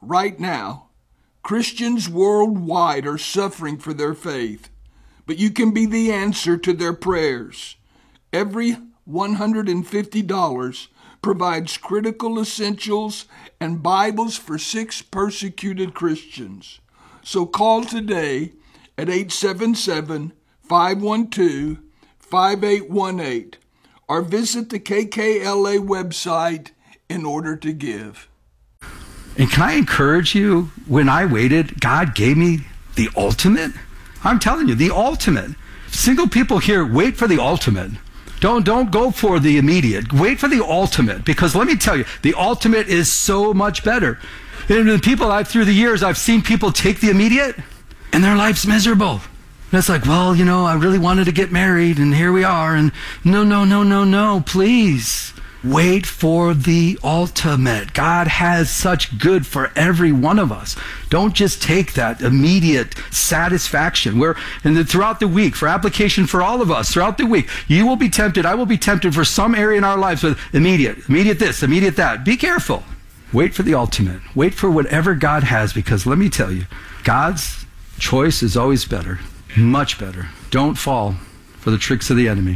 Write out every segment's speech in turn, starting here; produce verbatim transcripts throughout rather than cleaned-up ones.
right now, Christians worldwide are suffering for their faith, but you can be the answer to their prayers. Every one hundred fifty dollars provides critical essentials and Bibles for six persecuted Christians. So call today at eight seven seven, five one two, five eight one eight or visit the K K L A website in order to give. And can I encourage you, when I waited, God gave me the ultimate. I'm telling you, the ultimate. Single people here, wait for the ultimate. Don't, don't go for the immediate. Wait for the ultimate, because let me tell you, the ultimate is so much better. And the people I've, through the years, I've seen people take the immediate, and their life's miserable. And it's like, well, you know, I really wanted to get married, and here we are, and no, no, no, no, no, please. Wait for the ultimate. God has such good for every one of us. Don't just take that immediate satisfaction. We're, and then throughout the week, for application for all of us, throughout the week, you will be tempted, I will be tempted for some area in our lives with immediate, immediate this, immediate that. Be careful. Wait for the ultimate. Wait for whatever God has, because let me tell you, God's choice is always better, much better. Don't fall for the tricks of the enemy.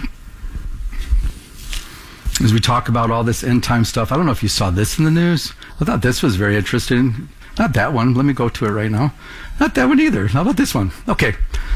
As we talk about all this end time stuff, I don't know if you saw this in the news. I thought this was very interesting. Not that one. Let me go to it right now. Not that one either. How about this one? Okay.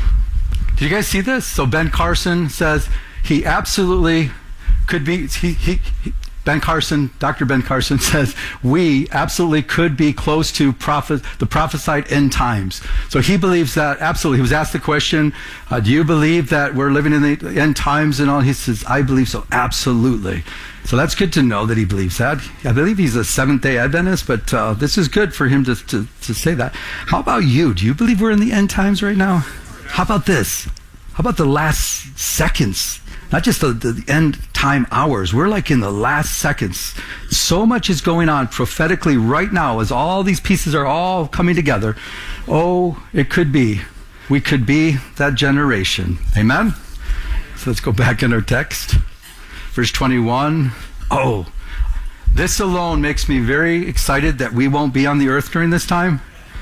Did you guys see this? So Ben Carson says he absolutely could be, he, he, he Ben Carson, Doctor Ben Carson says we absolutely could be close to prophet, the prophesied end times. So he believes that absolutely. He was asked the question, uh, do you believe that we're living in the end times and all? He says, I believe so, absolutely. So that's good to know that he believes that. I believe he's a Seventh-day Adventist, but uh, this is good for him to, to, to say that. How about you? Do you believe we're in the end times right now? How about this? How about the last seconds? Not just the, the end time hours. We're like in the last seconds. So much is going on prophetically right now as all these pieces are all coming together. Oh, it could be. We could be that generation. Amen? So let's go back in our text. Verse twenty-one. Oh, this alone makes me very excited that we won't be on the earth during this time.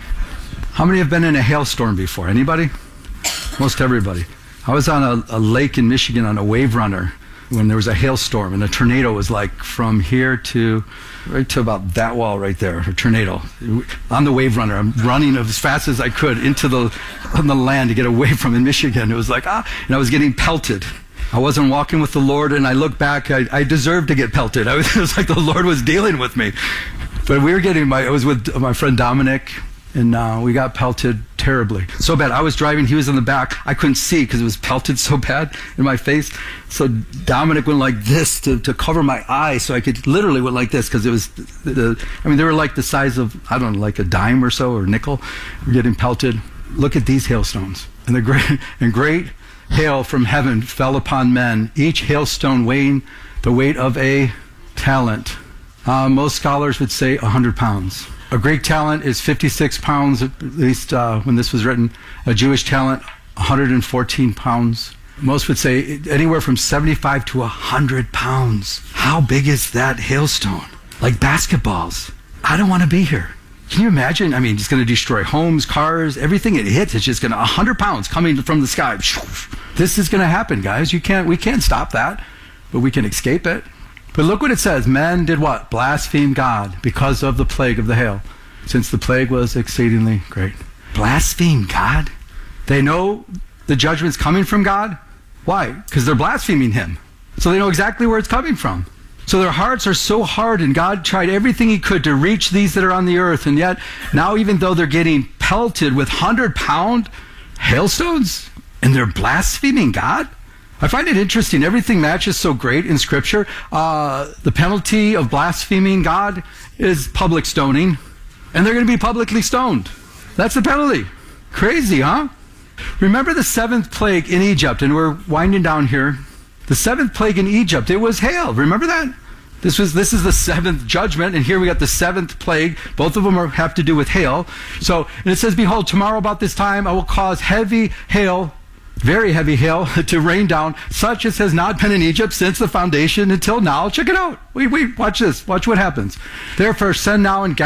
How many have been in a hailstorm before? Anybody? Most everybody. I was on a, a lake in Michigan on a wave runner when there was a hailstorm, and a tornado was like from here to right to about that wall right there, a tornado. On the wave runner, I'm running as fast as I could into the on the land to get away from in Michigan. It was like, ah, and I was getting pelted. I wasn't walking with the Lord, and I look back, I, I deserved to get pelted. I was, it was like the Lord was dealing with me. But we were getting, my, I was with my friend Dominic, and uh, we got pelted terribly. So bad. I was driving, he was in the back. I couldn't see because it was pelted so bad in my face. So Dominic went like this to, to cover my eyes, so I could literally went like this because it was, the, I mean, they were like the size of, I don't know, like a dime or so, or nickel. We're getting pelted. Look at these hailstones. And the great, and great hail from heaven fell upon men, each hailstone weighing the weight of a talent. Uh, most scholars would say one hundred pounds. A Greek talent is fifty-six pounds, at least uh, when this was written. A Jewish talent, one hundred fourteen pounds. Most would say anywhere from seventy-five to one hundred pounds. How big is that hailstone? Like basketballs. I don't want to be here. Can you imagine? I mean, it's going to destroy homes, cars, everything it hits. It's just going to, one hundred pounds coming from the sky. This is going to happen, guys. You can't, we can't stop that, but we can escape it. But look what it says. Men did what? Blaspheme God because of the plague of the hail, since the plague was exceedingly great. Blaspheme God? They know the judgment's coming from God. Why? Because they're blaspheming him. So they know exactly where it's coming from. So their hearts are so hard, and God tried everything he could to reach these that are on the earth. And yet, now even though they're getting pelted with one hundred pound hailstones, and they're blaspheming God? I find it interesting. Everything matches so great in Scripture. Uh, the penalty of blaspheming God is public stoning, and they're going to be publicly stoned. That's the penalty. Crazy, huh? Remember the seventh plague in Egypt, and we're winding down here. The seventh plague in Egypt, it was hail. Remember that? This was this is the seventh judgment, and here we got the seventh plague. Both of them are, have to do with hail. So, and it says, behold, tomorrow about this time I will cause heavy hail, very heavy hail, to rain down, such as has not been in Egypt since the foundation until now. Check it out. Wait, wait, watch this. Watch what happens. Therefore, send now and gather